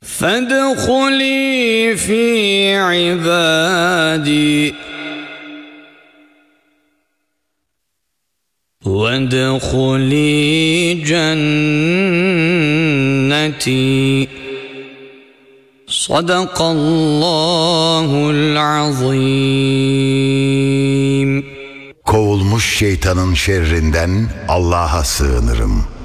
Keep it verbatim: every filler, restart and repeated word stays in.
فادخلي في عبادي وادخلي جنتي. صدق الله العظيم. Kovulmuş şeytanın şerrinden Allah'a sığınırım.